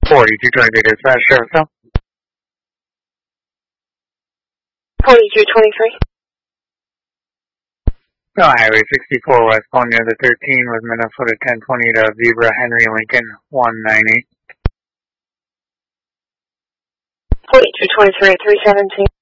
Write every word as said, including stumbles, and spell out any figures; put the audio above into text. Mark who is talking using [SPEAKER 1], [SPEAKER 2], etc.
[SPEAKER 1] forty-two twenty-three dispatch, Sheriffville.
[SPEAKER 2] forty-two twenty-three.
[SPEAKER 1] No, Highway sixty-four West, calling near the thirteen with Minnesota ten twenty to Zebra Henry Lincoln one ninety.
[SPEAKER 2] forty-two twenty-three, three seventeen.